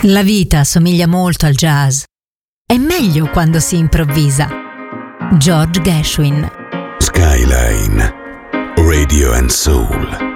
La vita somiglia molto al jazz. È meglio quando si improvvisa. George Gershwin. Skyline, Radio and Soul.